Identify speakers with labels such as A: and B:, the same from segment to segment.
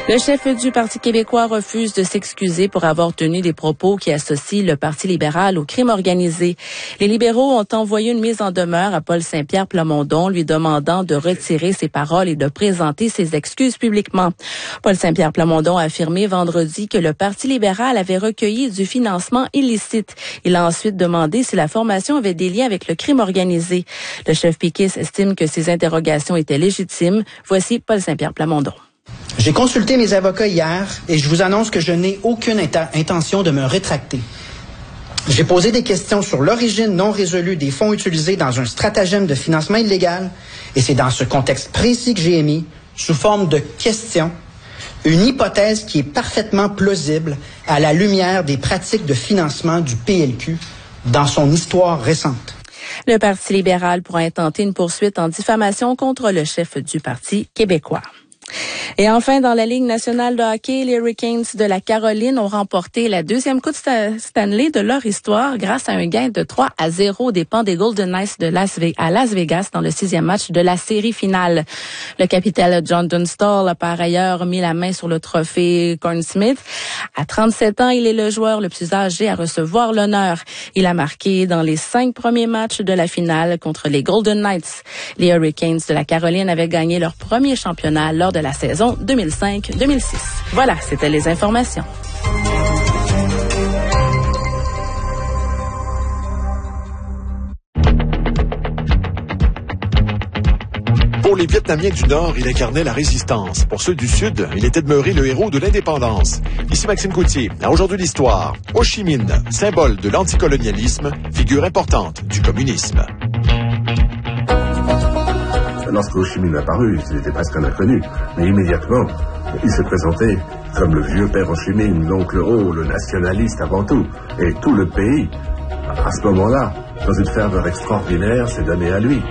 A: Le chef du Parti québécois refuse de s'excuser pour avoir tenu des propos qui associent le Parti libéral au crime organisé. Les libéraux ont envoyé une mise en demeure à Paul Saint-Pierre Plamondon, lui demandant de retirer ses paroles et de présenter ses excuses publiquement. Paul Saint-Pierre Plamondon a affirmé vendredi que le Parti libéral avait recueilli du financement illicite. Il a ensuite demandé si la formation avait des liens avec le crime organisé. Le chef péquiste estime que ces interrogations étaient légitimes. Voici Paul Saint-Pierre Plamondon.
B: J'ai consulté mes avocats hier et je vous annonce que je n'ai aucune intention de me rétracter. J'ai posé des questions sur l'origine non résolue des fonds utilisés dans un stratagème de financement illégal et c'est dans ce contexte précis que j'ai émis, sous forme de questions, une hypothèse qui est parfaitement plausible à la lumière des pratiques de financement du PLQ dans son histoire récente.
A: Le Parti libéral pourra intenter une poursuite en diffamation contre le chef du Parti québécois. Et enfin, dans la Ligue nationale de hockey, les Hurricanes de la Caroline ont remporté la deuxième Coupe Stanley de leur histoire grâce à un gain de 3-0 des dépens des Golden Knights à Las Vegas dans le 6e match de la série finale. Le capitaine John Dunstall a par ailleurs mis la main sur le trophée Conn Smythe. À 37 ans, il est le joueur le plus âgé à recevoir l'honneur. Il a marqué dans les 5 premiers matchs de la finale contre les Golden Knights. Les Hurricanes de la Caroline avaient gagné leur premier championnat lors de la saison 2005-2006. Voilà, c'était les informations.
C: Pour les Vietnamiens du Nord, il incarnait la résistance. Pour ceux du Sud, il était demeuré le héros de l'indépendance. Ici Maxime Coutier. À Aujourd'hui l'Histoire. Ho Chi Minh, symbole de l'anticolonialisme, figure importante du communisme.
D: Lorsque Ho Chi Minh est apparu, il était presque un inconnu. Mais immédiatement, il se présentait comme le vieux père Ho Chi Minh, l'oncle Ho, le nationaliste avant tout. Et tout le pays, à ce moment-là, dans une ferveur extraordinaire, s'est donné à lui.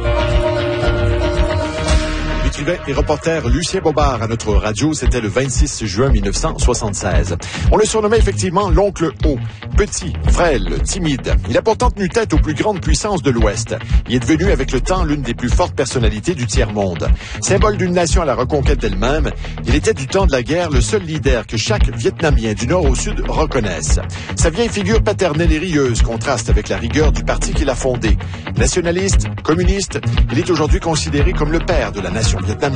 C: L'écrivain et reporter Lucien Bobard à notre radio, c'était le 26 juin 1976. On le surnommait effectivement l'oncle O. Petit, frêle, timide. Il a pourtant tenu tête aux plus grandes puissances de l'Ouest. Il est devenu avec le temps l'une des plus fortes personnalités du tiers-monde. Symbole d'une nation à la reconquête d'elle-même, il était du temps de la guerre le seul leader que chaque Vietnamien du Nord au Sud reconnaisse. Sa vieille figure paternelle et rieuse contraste avec la rigueur du parti qu'il a fondé. Nationaliste, communiste, il est aujourd'hui considéré comme le père de la nation vietnamienne.